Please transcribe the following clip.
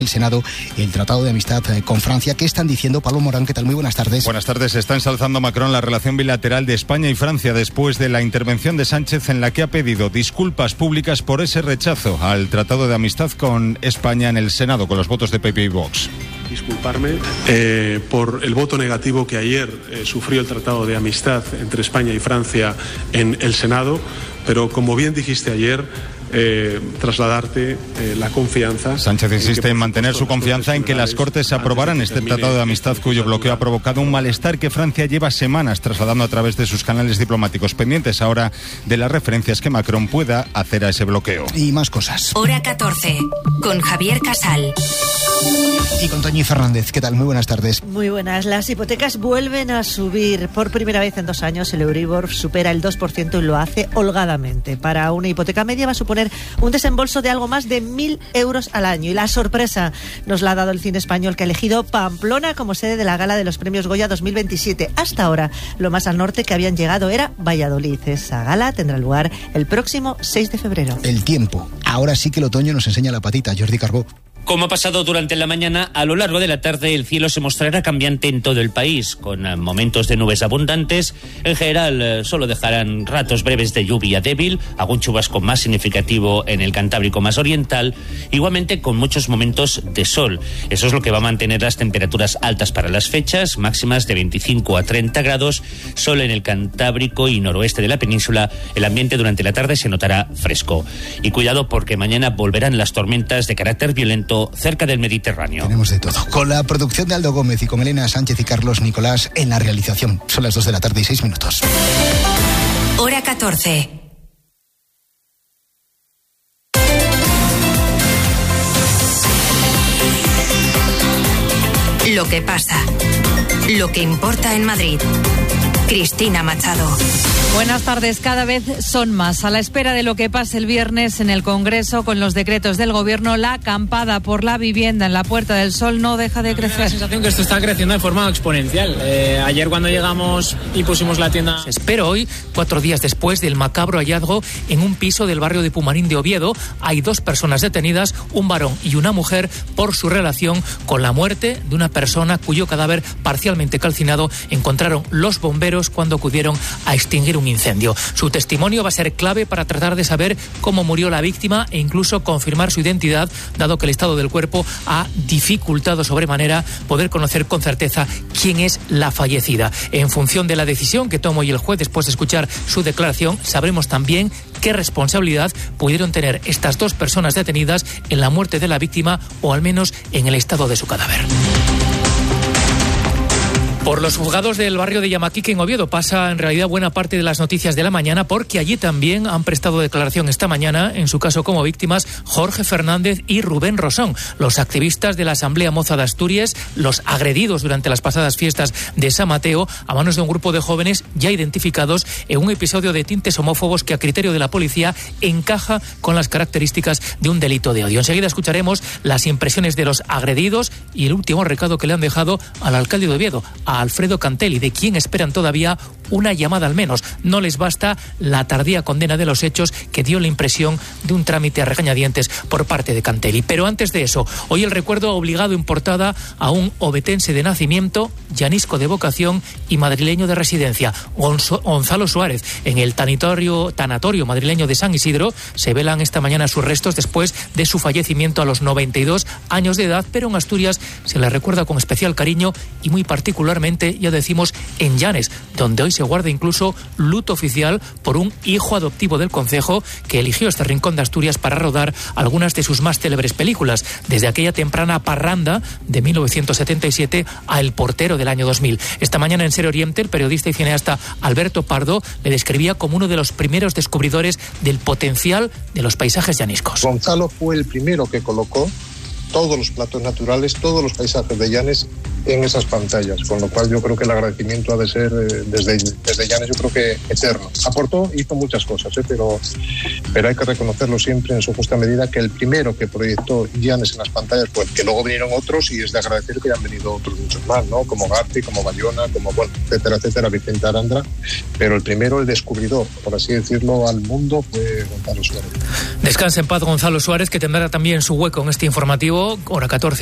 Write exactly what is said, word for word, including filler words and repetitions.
el Senado el Tratado de Amistad con Francia. ¿Qué están diciendo? Pablo Morán, ¿qué tal? Muy buenas tardes. Buenas tardes. Está ensalzando Macron la relación bilateral de España y Francia después de la intervención de Sánchez en la que ha pedido disculpas públicas por ese rechazo al Tratado de Amistad con España en el Senado, con los votos de P P y Vox. Disculparme eh, por el voto negativo que ayer eh, sufrió el Tratado de Amistad entre España y Francia en el Senado, pero como bien dijiste ayer, Eh, trasladarte eh, la confianza. Sánchez insiste en, en mantener su confianza en que las Cortes aprobarán este Tratado de Amistad cuyo bloqueo ha provocado un malestar que Francia lleva semanas trasladando a través de sus canales diplomáticos, pendientes ahora de las referencias que Macron pueda hacer a ese bloqueo. Y más cosas. Hora catorce, con Javier Casal. Y con Toñi Fernández. ¿Qué tal? Muy buenas tardes. Muy buenas. Las hipotecas vuelven a subir. Por primera vez en dos años el Euribor supera el dos por ciento y lo hace holgadamente. Para una hipoteca media va a suponer un desembolso de algo más de mil euros al año. Y la sorpresa nos la ha dado el cine español, que ha elegido Pamplona como sede de la gala de los premios Goya dos mil veintisiete. Hasta ahora, lo más al norte que habían llegado era Valladolid. Esa gala tendrá lugar el próximo seis de febrero. El tiempo. Ahora sí que el otoño nos enseña la patita. Jordi Carbó. Como ha pasado durante la mañana, a lo largo de la tarde el cielo se mostrará cambiante en todo el país, con momentos de nubes abundantes. En general, solo dejarán ratos breves de lluvia débil, algún chubasco más significativo en el Cantábrico más oriental, igualmente con muchos momentos de sol. Eso es lo que va a mantener las temperaturas altas para las fechas, máximas de veinticinco a treinta grados. Solo en el Cantábrico y noroeste de la península el ambiente durante la tarde se notará fresco. Y cuidado, porque mañana volverán las tormentas de carácter violento cerca del Mediterráneo. Tenemos de todo. Con la producción de Aldo Gómez y con Elena Sánchez y Carlos Nicolás en la realización. Son las dos de la tarde y seis minutos. Hora catorce. Lo que pasa. Lo que importa en Madrid. Cristina Machado. Buenas tardes. Cada vez son más. A la espera de lo que pase el viernes en el Congreso con los decretos del Gobierno, la acampada por la vivienda en la Puerta del Sol no deja de crecer. Me da la sensación que esto está creciendo de forma exponencial. Eh, ayer cuando llegamos y pusimos la tienda... Espero hoy, cuatro días después del macabro hallazgo en un piso del barrio de Pumarín de Oviedo, hay dos personas detenidas, un varón y una mujer, por su relación con la muerte de una persona cuyo cadáver parcialmente calcinado encontraron los bomberos cuando acudieron a extinguir un incendio. Su testimonio va a ser clave para tratar de saber cómo murió la víctima e incluso confirmar su identidad, dado que el estado del cuerpo ha dificultado sobremanera poder conocer con certeza quién es la fallecida. En función de la decisión que tome hoy el juez después de escuchar su declaración, sabremos también qué responsabilidad pudieron tener estas dos personas detenidas en la muerte de la víctima o al menos en el estado de su cadáver. Por los juzgados del barrio de Yamaquique en Oviedo pasa en realidad buena parte de las noticias de la mañana, porque allí también han prestado declaración esta mañana, en su caso como víctimas, Jorge Fernández y Rubén Rosón, los activistas de la Asamblea Moza de Asturias, los agredidos durante las pasadas fiestas de San Mateo a manos de un grupo de jóvenes ya identificados en un episodio de tintes homófobos que a criterio de la policía encaja con las características de un delito de odio. Enseguida escucharemos las impresiones de los agredidos y el último recado que le han dejado al alcalde de Oviedo, a Alfredo Cantelli, de quien esperan todavía una llamada al menos. No les basta la tardía condena de los hechos que dio la impresión de un trámite a regañadientes por parte de Cantelli. Pero antes de eso, hoy el recuerdo ha obligado en portada a un ovetense de nacimiento, llanisco de vocación y madrileño de residencia, Gonzalo Suárez. En el tanatorio, tanatorio madrileño de San Isidro se velan esta mañana sus restos después de su fallecimiento a los noventa y dos años de edad, pero en Asturias se le recuerda con especial cariño y muy particularmente, ya decimos, en Llanes, donde hoy se guarda incluso luto oficial por un hijo adoptivo del concejo que eligió este rincón de Asturias para rodar algunas de sus más célebres películas, desde aquella temprana Parranda de mil novecientos setenta y siete a El portero del año dos mil. Esta mañana en Ser Oriente, el periodista y cineasta Alberto Pardo le describía como uno de los primeros descubridores del potencial de los paisajes llaniscos. Gonzalo fue el primero que colocó todos los platos naturales, todos los paisajes de Llanes en esas pantallas, con lo cual yo creo que el agradecimiento ha de ser eh, desde, desde Llanes, yo creo que eterno. Aportó, hizo muchas cosas, ¿eh? pero, pero hay que reconocerlo siempre en su justa medida, que el primero que proyectó Llanes en las pantallas fue, que luego vinieron otros, y es de agradecer que hayan venido otros muchos más, ¿no? Como Garci, como Bayona, como, bueno, etcétera, etcétera, Vicente Arandra, pero el primero, el descubridor, por así decirlo, al mundo fue Gonzalo Suárez. Descansa en paz Gonzalo Suárez, que tendrá también su hueco en este informativo, hora catorce.